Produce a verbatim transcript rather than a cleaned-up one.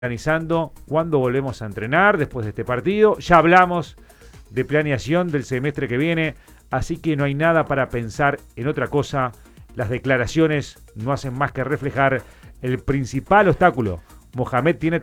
organizando cuándo volvemos a entrenar después de este partido. Ya hablamos de planeación del semestre que viene, así que no hay nada para pensar en otra cosa. Las declaraciones no hacen más que reflejar el principal obstáculo. Mohamed tiene